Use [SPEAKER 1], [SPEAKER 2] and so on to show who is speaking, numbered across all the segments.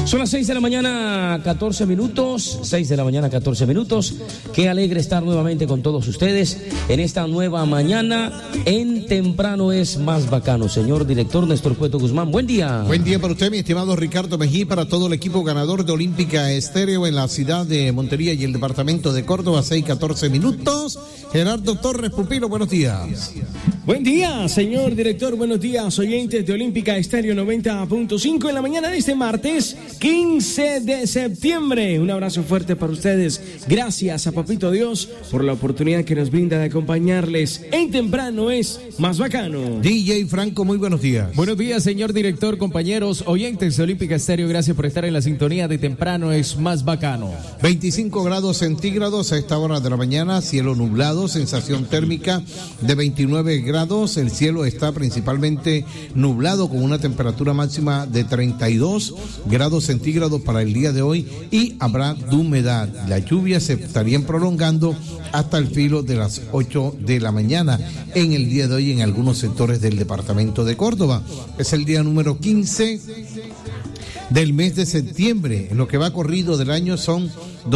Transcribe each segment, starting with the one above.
[SPEAKER 1] Son las 6 de la mañana, 14 minutos. 6 de la mañana, 14 minutos. Qué alegre estar nuevamente con todos ustedes en esta nueva mañana. En Temprano es más bacano. Señor director Néstor Cueto Guzmán, buen día.
[SPEAKER 2] Buen día para usted, mi estimado Ricardo Mejía, para todo el equipo ganador de Olímpica Estéreo en la ciudad de Montería y el departamento de Córdoba. 6:14 minutos. Gerardo Torres Pupilo, buenos días.
[SPEAKER 3] Buen día, señor director. Buenos días, oyentes de Olímpica Estéreo 90.5 en la mañana de este martes 15 de septiembre. Un abrazo fuerte para ustedes. Gracias a Papito Dios por la oportunidad que nos brinda de acompañarles en Temprano es más bacano.
[SPEAKER 2] DJ Franco, muy buenos días.
[SPEAKER 4] Buenos días, señor director, compañeros, oyentes de Olímpica Estéreo. Gracias por estar en la sintonía de Temprano es más bacano.
[SPEAKER 2] 25 grados centígrados a esta hora de la mañana, cielo nublado, sensación térmica de 29 grados. El cielo está principalmente nublado con una temperatura máxima de 32 grados centígrados para el día de hoy y habrá de humedad. Las lluvias se estarían prolongando hasta el filo de las 8 de la mañana en el día de hoy en algunos sectores del departamento de Córdoba. Es el día número 15 del mes de septiembre. En lo que va corrido del año son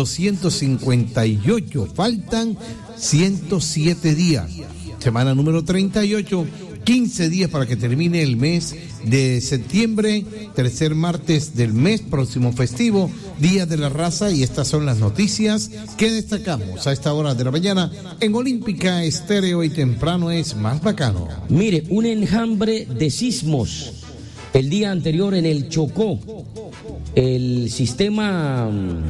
[SPEAKER 2] 258. Faltan 107 días. Semana número 38, 15 días para que termine el mes de septiembre, tercer martes del mes, próximo festivo, Día de la Raza, y estas son las noticias que destacamos a esta hora de la mañana en Olímpica Estéreo y Temprano es más bacano.
[SPEAKER 1] Mire, un enjambre de sismos el día anterior en el Chocó. El Sistema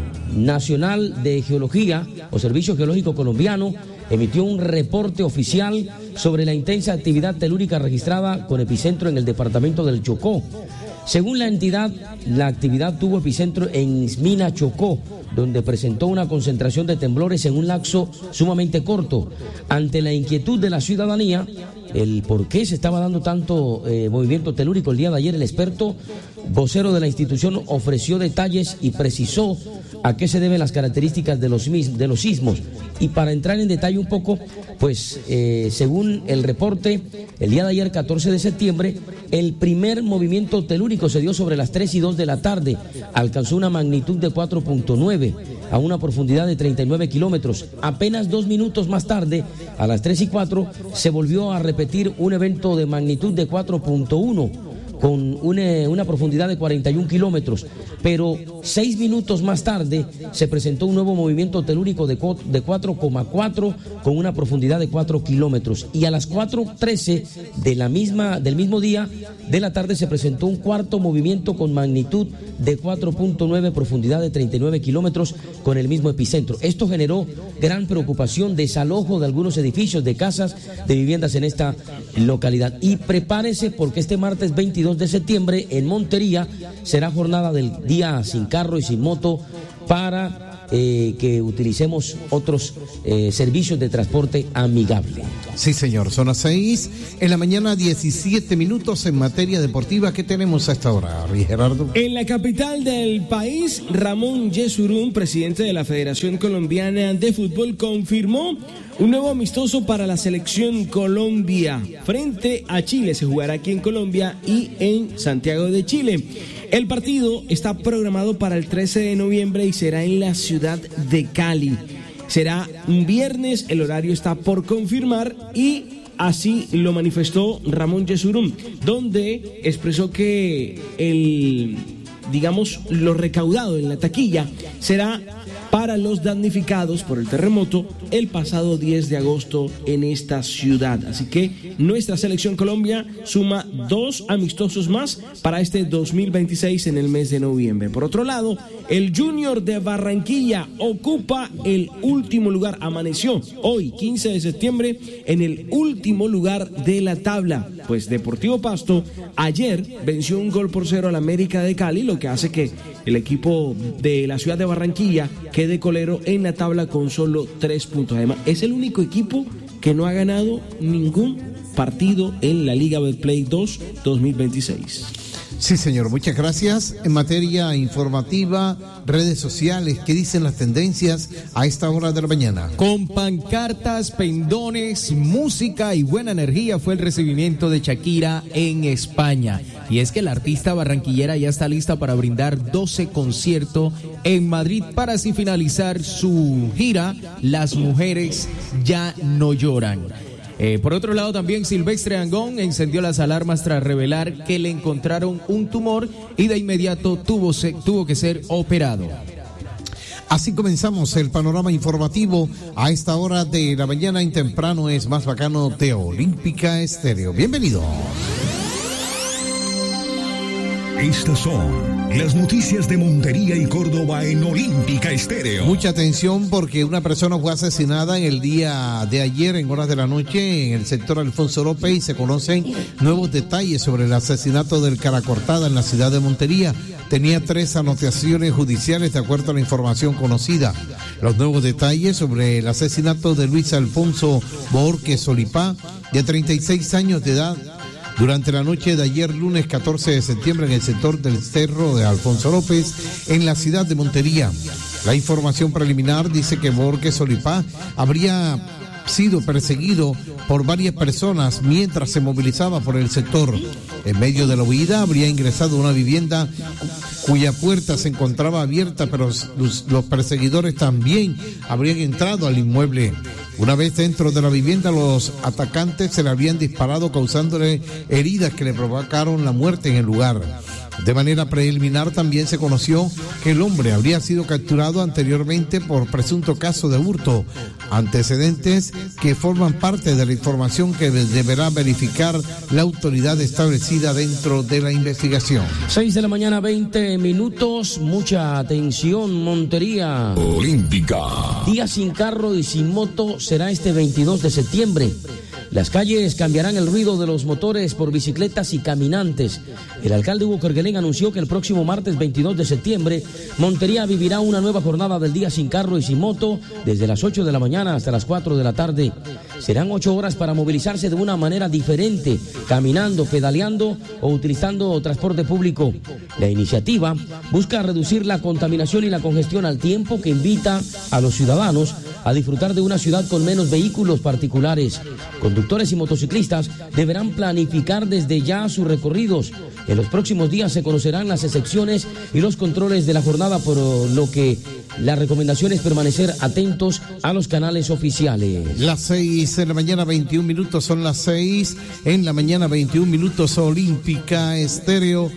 [SPEAKER 1] Nacional de Geología o Servicio Geológico Colombiano emitió un reporte oficial sobre la intensa actividad telúrica registrada con epicentro en el departamento del Chocó. Según la entidad, la actividad tuvo epicentro en Mina, Chocó, donde presentó una concentración de temblores en un lapso sumamente corto. Ante la inquietud de la ciudadanía, el por qué se estaba dando tanto movimiento telúrico el día de ayer, el experto vocero de la institución ofreció detalles y precisó a qué se deben las características de los sismos. Y para entrar en detalle un poco, pues según el reporte, el día de ayer, 14 de septiembre, el primer movimiento telúrico se dio sobre las 3:02 de la tarde. Alcanzó una magnitud de 4.9 a una profundidad de 39 kilómetros. Apenas 2 minutos más tarde, a las 3:04, se volvió a repetir un evento de magnitud de 4.1 con una profundidad de 41 kilómetros, pero 6 minutos más tarde se presentó un nuevo movimiento telúrico de 4,4 con una profundidad de 4 kilómetros, y a las 4:13 del mismo día de la tarde se presentó un cuarto movimiento con magnitud de 4.9, profundidad de 39 kilómetros con el mismo epicentro. Esto generó gran preocupación, desalojo de algunos edificios, de casas, de viviendas en esta localidad. Y prepárese porque este martes 22 de septiembre en Montería será jornada del día sin carro y sin moto para que utilicemos otros servicios de transporte amigable.
[SPEAKER 2] Sí, señor, son las 6 en la mañana, 17 minutos en materia deportiva. ¿Qué tenemos a esta hora, Gerardo?
[SPEAKER 3] En la capital del país, Ramón Yesurún, presidente de la Federación Colombiana de Fútbol, confirmó un nuevo amistoso para la selección Colombia frente a Chile. Se jugará aquí en Colombia y en Santiago de Chile. El partido está programado para el 13 de noviembre y será en la ciudad de Cali. Será un viernes, el horario está por confirmar y así lo manifestó Ramón Yesurún, donde expresó que lo recaudado en la taquilla será para los damnificados por el terremoto el pasado 10 de agosto en esta ciudad. Así que nuestra selección Colombia suma 2 amistosos más para este 2026 en el mes de noviembre. Por otro lado, el Junior de Barranquilla ocupa el último lugar, amaneció hoy 15 de septiembre en el último lugar de la tabla, pues Deportivo Pasto ayer venció 1-0 al América de Cali, lo que hace que el equipo de la ciudad de Barranquilla quede colero en la tabla con solo 3 puntos. Además, es el único equipo que no ha ganado ningún partido en la Liga Betplay 2 2026.
[SPEAKER 2] Sí, señor, muchas gracias. En materia informativa, redes sociales, ¿qué dicen las tendencias a esta hora de la mañana?
[SPEAKER 4] Con pancartas, pendones, música y buena energía fue el recibimiento de Shakira en España. Y es que la artista barranquillera ya está lista para brindar 12 conciertos en Madrid para así finalizar su gira Las Mujeres Ya No Lloran. Por otro lado, también Silvestre Dangond encendió las alarmas tras revelar que le encontraron un tumor y de inmediato tuvo que ser operado.
[SPEAKER 2] Así comenzamos el panorama informativo a esta hora de la mañana. En Temprano es Más Bacano de Olímpica Estéreo. Bienvenido.
[SPEAKER 5] Estas son las noticias de Montería y Córdoba en Olímpica Estéreo.
[SPEAKER 2] Mucha atención porque una persona fue asesinada en el día de ayer en horas de la noche en el sector Alfonso López y se conocen nuevos detalles sobre el asesinato del Caracortada en la ciudad de Montería. Tenía 3 anotaciones judiciales de acuerdo a la información conocida. Los nuevos detalles sobre el asesinato de Luis Alfonso Borges Solipá, de 36 años de edad, durante la noche de ayer, lunes 14 de septiembre, en el sector del Cerro de Alfonso López, en la ciudad de Montería. La información preliminar dice que Borges Solipá habría sido perseguido por varias personas mientras se movilizaba por el sector. En medio de la huida habría ingresado a una vivienda cuya puerta se encontraba abierta, pero los perseguidores también habrían entrado al inmueble. Una vez dentro de la vivienda, los atacantes se le habían disparado, causándole heridas que le provocaron la muerte en el lugar. De manera preliminar también se conoció que el hombre habría sido capturado anteriormente por presunto caso de hurto, antecedentes que forman parte de la información que deberá verificar la autoridad establecida dentro de la investigación.
[SPEAKER 1] 6 de la mañana, 20 minutos, mucha atención, Montería.
[SPEAKER 5] Olímpica.
[SPEAKER 1] Día sin carro y sin moto será este 22 de septiembre. Las calles cambiarán el ruido de los motores por bicicletas y caminantes. El alcalde Hugo Kerguelen anunció que el próximo martes 22 de septiembre, Montería vivirá una nueva jornada del día sin carro y sin moto desde las 8 de la mañana hasta las 4 de la tarde. Serán 8 horas para movilizarse de una manera diferente, caminando, pedaleando o utilizando transporte público. La iniciativa busca reducir la contaminación y la congestión al tiempo que invita a los ciudadanos a disfrutar de una ciudad con menos vehículos particulares. Conductores y motociclistas deberán planificar desde ya sus recorridos. En los próximos días se conocerán las excepciones y los controles de la jornada, por lo que la recomendación es permanecer atentos a los canales oficiales.
[SPEAKER 2] Las 6 de la mañana, 21 minutos, son las 6 en la mañana, 21 minutos, Olímpica Estéreo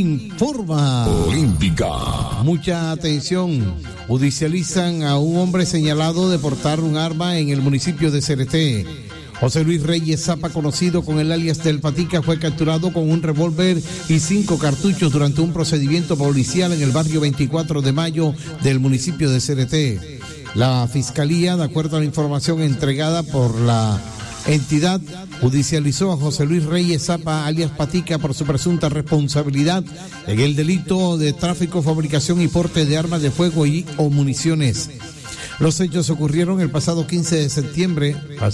[SPEAKER 2] informa.
[SPEAKER 5] Olímpica.
[SPEAKER 2] Mucha atención. Judicializan a un hombre señalado de portar un arma en el municipio de Cereté. José Luis Reyes Zapa, conocido con el alias del Patica, fue capturado con un revólver y 5 cartuchos durante un procedimiento policial en el barrio 24 de Mayo del municipio de Cereté. La Fiscalía, de acuerdo a la información entregada por la entidad, judicializó a José Luis Reyes Zapa, alias Patica, por su presunta responsabilidad en el delito de tráfico, fabricación y porte de armas de fuego o municiones. Los hechos ocurrieron el pasado 5 de septiembre,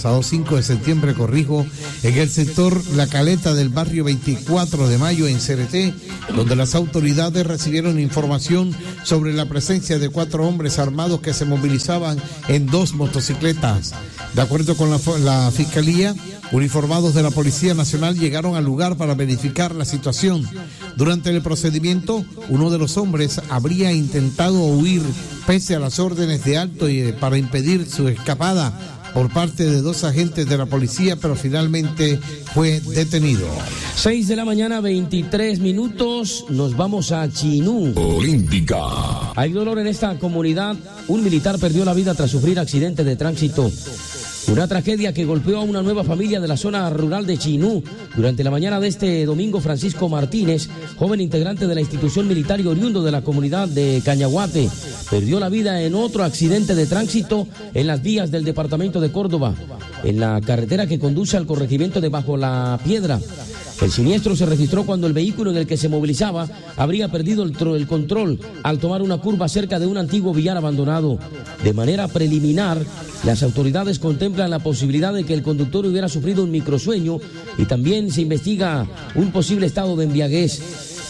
[SPEAKER 2] en el sector La Caleta del barrio 24 de Mayo en Cereté, donde las autoridades recibieron información sobre la presencia de 4 hombres armados que se movilizaban en 2 motocicletas. De acuerdo con la Fiscalía, uniformados de la Policía Nacional llegaron al lugar para verificar la situación. Durante el procedimiento, uno de los hombres habría intentado huir pese a las órdenes de alto y para impedir su escapada por parte de 2 agentes de la policía, pero finalmente fue detenido.
[SPEAKER 1] 6 de la mañana, 23 minutos, nos vamos a Chinú.
[SPEAKER 5] Olímpica.
[SPEAKER 1] Hay dolor en esta comunidad. Un militar perdió la vida tras sufrir accidente de tránsito. Una tragedia que golpeó a una nueva familia de la zona rural de Chinú. Durante la mañana de este domingo, Francisco Martínez, joven integrante de la institución militar y oriundo de la comunidad de Cañaguate, perdió la vida en otro accidente de tránsito en las vías del departamento de Córdoba, en la carretera que conduce al corregimiento de Bajo la Piedra. El siniestro se registró cuando el vehículo en el que se movilizaba habría perdido el control al tomar una curva cerca de un antiguo billar abandonado. De manera preliminar, las autoridades contemplan la posibilidad de que el conductor hubiera sufrido un microsueño y también se investiga un posible estado de embriaguez.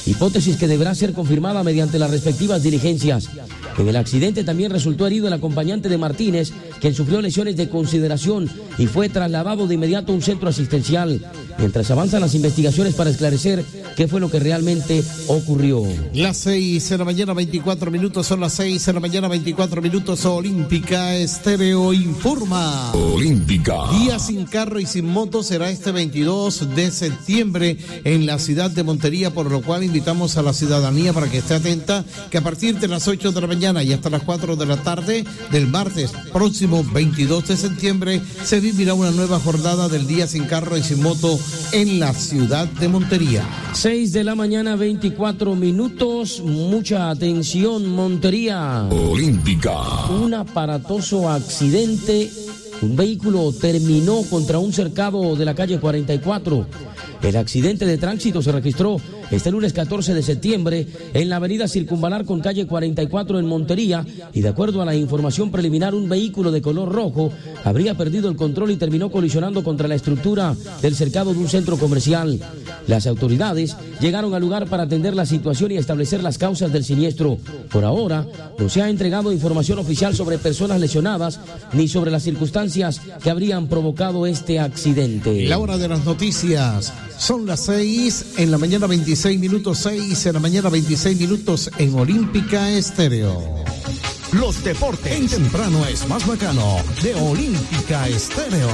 [SPEAKER 1] hipótesis que deberá ser confirmada mediante las respectivas diligencias. En el accidente también resultó herido el acompañante de Martínez, quien sufrió lesiones de consideración y fue trasladado de inmediato a un centro asistencial, mientras avanzan las investigaciones para esclarecer qué fue lo que realmente ocurrió.
[SPEAKER 2] Las 6 de la mañana, 24 minutos, son las 6 de la mañana, 24 minutos. Olímpica Estéreo informa.
[SPEAKER 5] Olímpica.
[SPEAKER 2] Día sin carro y sin moto será este 22 de septiembre en la ciudad de Montería, por lo cual invitamos a la ciudadanía para que esté atenta, que a partir de las 8 de la mañana y hasta las 4 de la tarde del martes próximo 22 de septiembre se vivirá una nueva jornada del Día sin carro y sin moto en la ciudad de Montería.
[SPEAKER 1] 6 de la mañana, 24 minutos. Mucha atención, Montería.
[SPEAKER 5] Olímpica.
[SPEAKER 1] Un aparatoso accidente. Un vehículo terminó contra un cercado de la calle 44. El accidente de tránsito se registró este lunes 14 de septiembre en la avenida Circunvalar con calle 44 en Montería, y de acuerdo a la información preliminar, un vehículo de color rojo habría perdido el control y terminó colisionando contra la estructura del cercado de un centro comercial. Las autoridades llegaron al lugar para atender la situación y establecer las causas del siniestro. Por ahora, no se ha entregado información oficial sobre personas lesionadas ni sobre las circunstancias que habrían provocado este accidente.
[SPEAKER 2] La hora de las noticias. Son las 6 en la mañana, 26 minutos, 6 en la mañana, 26 minutos en Olímpica Estéreo.
[SPEAKER 5] Los deportes en temprano es más bacano de Olímpica Estéreo.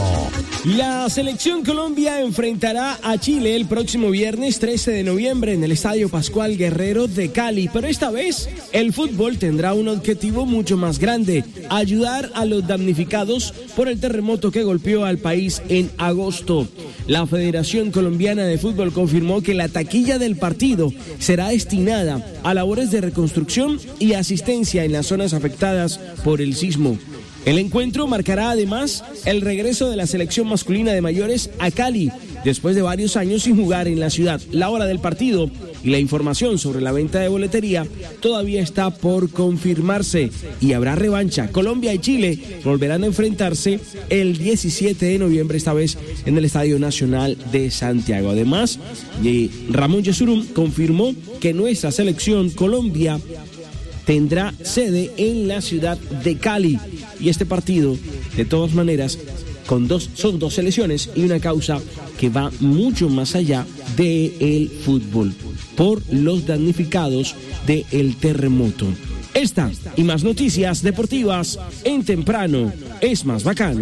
[SPEAKER 3] La selección Colombia enfrentará a Chile el próximo viernes 13 de noviembre en el Estadio Pascual Guerrero de Cali, pero esta vez el fútbol tendrá un objetivo mucho más grande: ayudar a los damnificados por el terremoto que golpeó al país en agosto. La Federación Colombiana de Fútbol confirmó que la taquilla del partido será destinada a labores de reconstrucción y asistencia en las zonas afectadas por el sismo. El encuentro marcará además el regreso de la selección masculina de mayores a Cali, después de varios años sin jugar en la ciudad. La hora del partido y la información sobre la venta de boletería todavía está por confirmarse, y habrá revancha. Colombia y Chile volverán a enfrentarse el 17 de noviembre, esta vez en el Estadio Nacional de Santiago. Además, Ramón Yesurum confirmó que nuestra selección Colombia tendrá sede en la ciudad de Cali, y este partido, de todas maneras, son dos selecciones y una causa que va mucho más allá del fútbol, por los damnificados del terremoto. Esta y más noticias deportivas en Temprano es más bacano.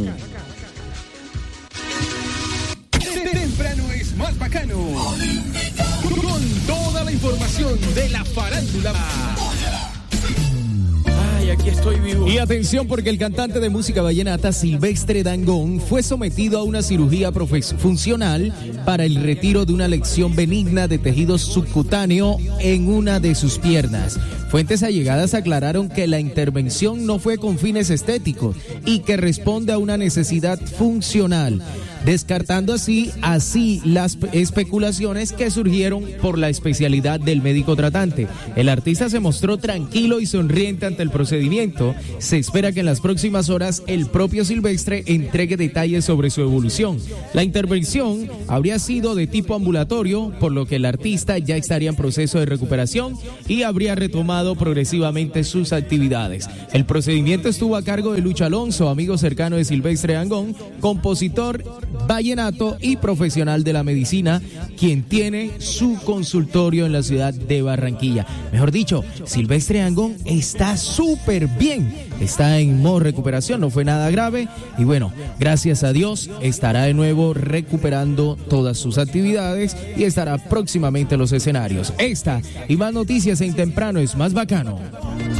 [SPEAKER 6] Temprano es más bacano. Con toda la información de la farándula.
[SPEAKER 3] Aquí estoy vivo.
[SPEAKER 4] Y atención, porque el cantante de música vallenata Silvestre Dangond fue sometido a una cirugía funcional para el retiro de una lesión benigna de tejido subcutáneo en una de sus piernas. Fuentes allegadas aclararon que la intervención no fue con fines estéticos y que responde a una necesidad funcional, descartando así las especulaciones que surgieron por la especialidad del médico tratante. El artista se mostró tranquilo y sonriente ante el procedimiento. Se espera que en las próximas horas el propio Silvestre entregue detalles sobre su evolución. La intervención habría sido de tipo ambulatorio, por lo que el artista ya estaría en proceso de recuperación y habría retomado progresivamente sus actividades. El procedimiento estuvo a cargo de Lucho Alonso, amigo cercano de Silvestre Dangond, compositor vallenato y profesional de la medicina, quien tiene su consultorio en la ciudad de Barranquilla. Mejor dicho, Silvestre Dangond está súper bien, está en modo recuperación, no fue nada grave, y bueno, gracias a Dios estará de nuevo recuperando todas sus actividades y estará próximamente en los escenarios. Esta y más noticias en Temprano es más bacano.